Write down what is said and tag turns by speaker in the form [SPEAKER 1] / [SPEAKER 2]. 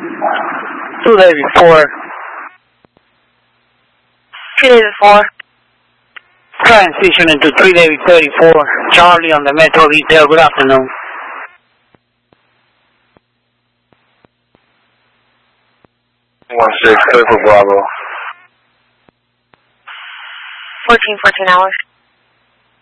[SPEAKER 1] 2 days before.
[SPEAKER 2] 2 days before.
[SPEAKER 1] Transition into 3 days 34. Charlie on the Metro detail. Good afternoon.
[SPEAKER 3] One six, clear for Bravo.
[SPEAKER 2] 14 hours.